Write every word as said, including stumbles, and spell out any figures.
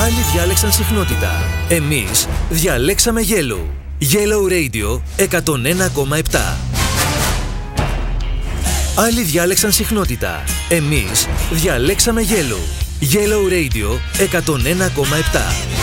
Άλλοι διάλεξαν συχνότητα. Εμείς διαλέξαμε Yellow. Yellow Radio εκατόν ένα κόμμα επτά. Άλλοι διάλεξαν συχνότητα. Εμείς διαλέξαμε Yellow. Yellow Radio εκατόν ένα κόμμα επτά.